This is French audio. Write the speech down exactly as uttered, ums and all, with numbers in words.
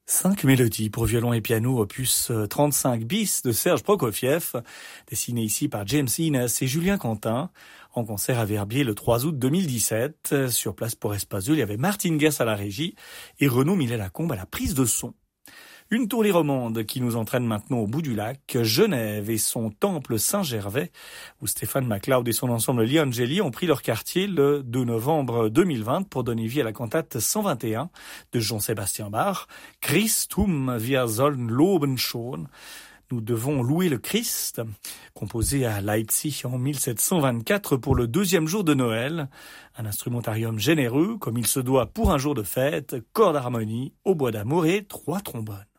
Cinq mélodies pour violon et piano, opus trente-cinq bis de Serge Prokofiev, dessiné ici par James Innes et Julien Quentin, en concert à Verbier le trois août deux mille dix-sept. Sur place pour Espace il y avait Martine Guess à la régie et Renaud Millet-Lacombe à la prise de son. Une tournée romande qui nous entraîne maintenant au bout du lac, Genève et son temple Saint-Gervais, où Stéphane MacLeod et son ensemble Gli Angeli ont pris leur quartier le deux novembre deux mille vingt pour donner vie à la cantate cent vingt et un de Jean-Sébastien Bach, Christum wir sollen loben schon. Nous devons louer le Christ, composé à Leipzig en mille sept cent vingt-quatre pour le deuxième jour de Noël. Un instrumentarium généreux, comme il se doit pour un jour de fête, cordes d'harmonie, au bois d'amour et trois trombones.